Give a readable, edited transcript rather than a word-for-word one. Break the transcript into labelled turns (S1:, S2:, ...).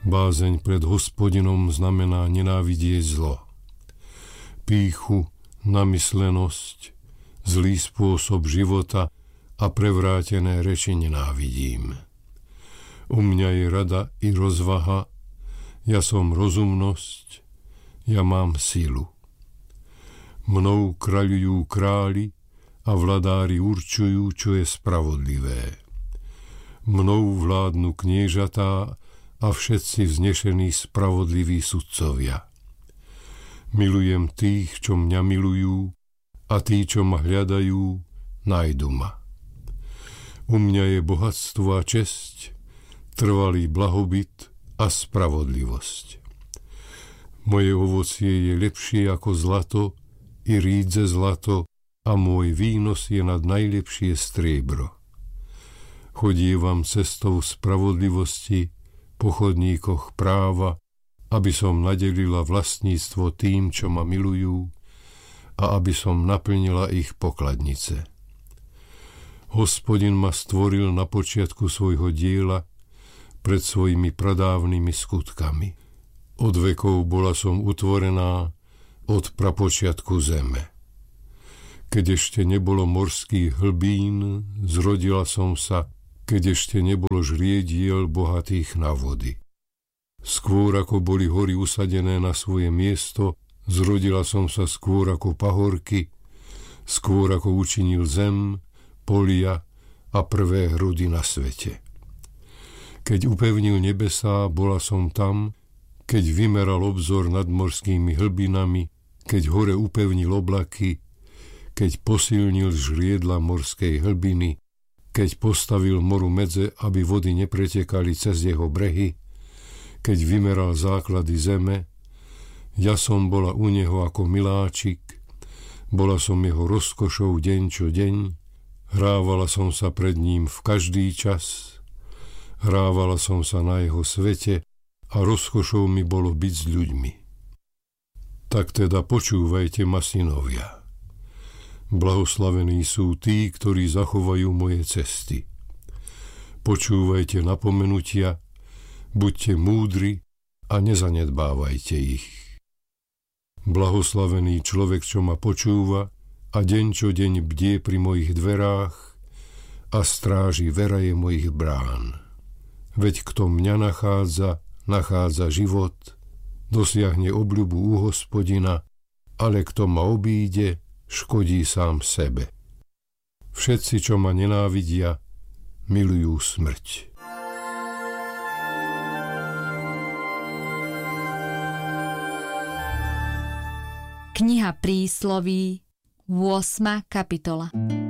S1: Bázeň pred Hospodinom znamená nenávidieť zlo. Pýchu, namyslenosť, zlý spôsob života a prevrátené reči nenávidím. U mňa je rada i rozvaha, ja som rozumnosť, ja mám silu. Mnou kráľujú králi a vladári určujú, čo je spravodlivé. Mnou vládnu kniežatá a všetci vznešení spravodliví sudcovia. Milujem tých, čo mňa milujú, a tí, čo ma hľadajú, nájdu ma. U mňa je bohatstvo a česť, trvalý blahobyt a spravodlivosť. Moje ovocie je lepšie ako zlato, i rídze zlato, a môj výnos je nad najlepšie striebro. Chodievam cestou spravodlivosti, po chodníkoch práva, aby som nadelila vlastníctvo tým, čo ma milujú, a aby som naplnila ich pokladnice. Hospodin ma stvoril na počiatku svojho diela, pred svojimi pradávnymi skutkami. Od vekov bola som utvorená, od prapočiatku zeme. Keď ešte nebolo morských hlbín, zrodila som sa, keď ešte nebolo žriediel bohatých na vody. Skôr ako boli hory usadené na svoje miesto, zrodila som sa skôr ako pahorky, skôr ako učinil zem, polia a prvé hrody na svete. Keď upevnil nebesá, bola som tam, keď vymeral obzor nad morskými hlbinami, keď hore upevnil oblaky, keď posilnil žriedla morskej hlbiny, keď postavil moru medze, aby vody nepretekali cez jeho brehy, keď vymeral základy zeme, ja som bola u neho ako miláčik, bola som jeho rozkošou deň čo deň, hrávala som sa pred ním v každý čas, hrávala som sa na jeho svete a rozkošou mi bolo byť s ľuďmi. Tak teda počúvajte ma, synovia. Blahoslavení sú tí, ktorí zachovajú moje cesty. Počúvajte napomenutia, buďte múdri a nezanedbávajte ich. Blahoslavený človek, čo ma počúva a deň čo deň bdie pri mojich dverách a stráži veraje mojich brán. Veď kto mňa nachádza život, dosiahne obľubu u Hospodina, ale kto ma obíde, škodí sám sebe. Všetci, čo ma nenávidia, milujú smrť.
S2: Kniha Prísloví, 8. kapitola.